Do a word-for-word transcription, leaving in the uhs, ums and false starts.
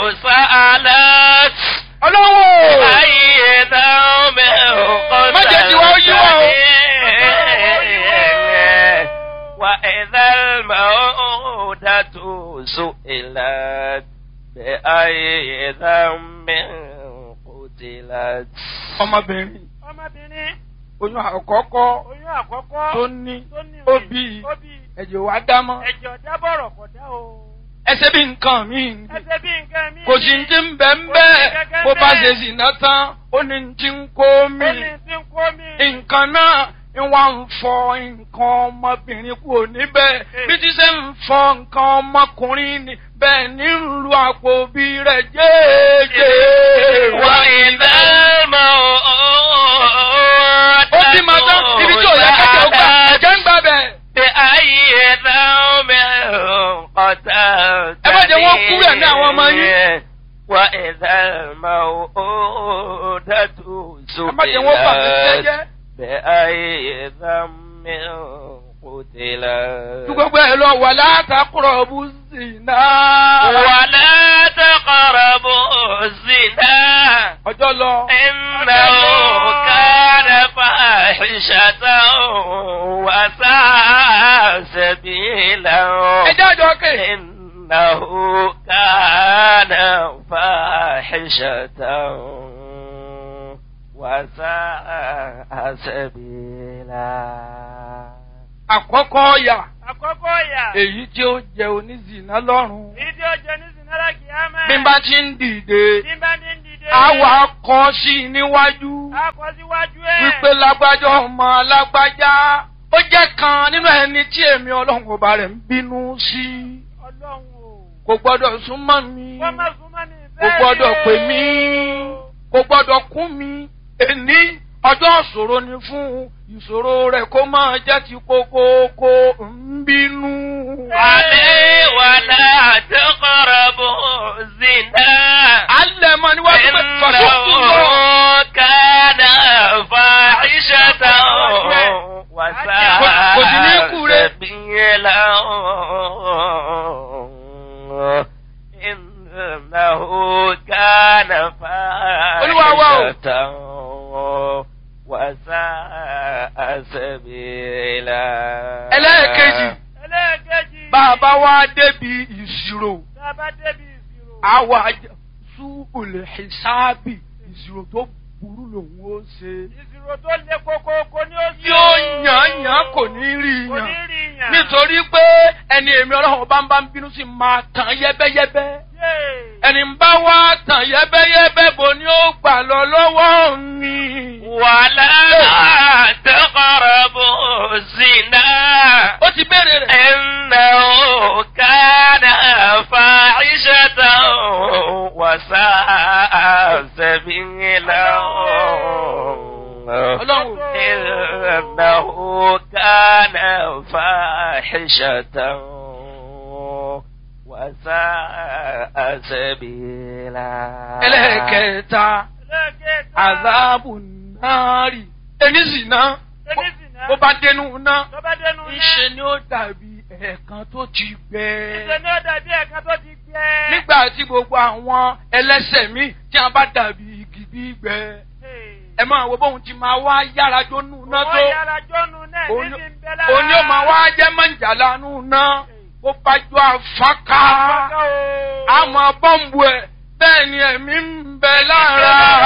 سألت ọlọ́wọ́ أي ذنب má jẹ́ tí wọ́n yí wọ́n o. وإذا الموءودة سئلت بأي ذنب قتلت. ọmọbìnrin ọmọbìnrin oyún àkọ́kọ́ oyún àkọ́kọ́ tó ní tó ní ó bí ẹ̀jẹ̀ wá dámọ́ ẹ̀jọ̀ dábọ̀rọ̀ kọ̀ dá o. ẹsẹ̀ bí nǹkan mi ẹsẹ̀ bí nǹkan mi. kò sí ti ń bẹ̀ ń bẹ́ bó bá ṣe sì ná tán ó ní ti ń kó mi ó ní ti ń kó mi. nǹkan náà ń wá ń fọ nǹkan ọmọbìnrin kúrò níbẹ̀ bí ti ṣe ń fọ nǹkan ọmọkùnrin ni bẹ́ẹ̀ ní ń lu àpò bí rẹ̀ jẹ́ẹ́jẹ́. wà ìdá mọ́ ó bí máa tán ibi tí ò yẹ kẹ́kẹ́ ó gbà ẹ̀jẹ̀ ń gbà bẹ̀. bí ayé náà mẹ́rin kọ́tà ẹ má jẹ́ wọ́n kú rẹ̀ ní àwọn ọmọ yín. wà ìdá mọ́ ó dàtú sókè ẹ má jẹ́ wọ́n bà mí jẹ́jẹ́. bí ayé náà mẹ́rin kọ́tà. tí gbogbo ẹ lọ wà látàkùrọ̀ bú sí náà. wà látàkùrọ̀ zina. ọjọ́ lọ. إنه كان فاحشة وساء سبيلا. إنه كان فاحشة وساء سبيلا. àkọ́kọ́ ọ̀yà. àkọ́kọ́ ọ̀yà. èyí tí ó jẹ onízìnà lọ́rùn. èyí tí ó jẹ onízìnà lákì á mẹ́. bí n bá ti ń dìde. bí n bá ti ń dìde. àwa kọ sí i níwájú. a kọ síwájú ẹ̀. wípé lágbájá ọmọ lágbájá ó jẹ́ kan nínú ẹni tí èmi ọlọ́run ọba rẹ̀ ń bínú sí. ọlọ́run o. kò gbọ́dọ̀ súnmọ́ mi. kò má súnmọ́ mi kò bẹ́ẹ̀ ni o. gbọ́dọ̀ pè mí. kò gbọ́dọ̀ kún mi. èní ọjọ́ ìṣòro ni fún ìṣòro rẹ̀ kó máa jẹ́ ti kókókó ń bínú. alẹ́ wàlá àtẹ́kọ̀rọ̀bù zina. alẹ́ mọ níwájú pé fàṣọ́kù lọ. kánà fàáṣẹ́ta wàsá sẹ́bíyẹ́lá. ìnáwó kánà fàáṣẹ́ta wàsá sẹ́bíyẹ́lá. ẹlẹ́ẹ̀kejì. ẹlẹ́ẹ̀kejì. bàbá wa débi ìṣirò. bàbá débi ìṣirò. àwa súbùlẹ̀ ìsáàbì ìṣirò tó burú lòun ó ṣe. ìṣirò tó le koko kò ní ó ṣe. yóò yàn yàn kò ní rí kò ní yàn. rí yàn. nítorí pé ẹni èmi ọlọ́run bá ń bá ń bínú sí máa tàn yẹ́bẹ́yẹ́bẹ́. ẹni ń bá wá tàn yẹ́bẹ́yẹ́bẹ́ bò ní ó gbà lọ lọ́wọ́ mi. wàlá àtẹ́kọ̀rọ̀bù zina. ó ti béèrè rẹ̀. إنه كان فاحشة وساء سبيلا. إنه كان فاحشة وساء سبيلا. ẹlẹ́ẹ̀kẹta àzáàbù náàrí ẹni zìnà bó bá dénú ná ńṣe ni ó dàbí ẹ̀ẹ̀kan tó ti gbẹ. ńṣe ni ó dàbí ẹ̀ẹ̀kan tó ti gbẹ. nígbà tí gbogbo àwọn ẹlẹ́ṣẹ̀ míì tí a bá dàbí igi gbígbẹ. ẹ máa wo bóun ti máa wá yára jónú ná tó. wọ́n yára jónú náà ní ti ń bẹ lára. òní ó máa wá jẹ́ mọ̀jàlá nù ná. bó bá jọ àfákà àmọ́ bọ́ǹbù ẹ̀ bẹ́ẹ̀ ni ẹ̀mí ń bẹ lára.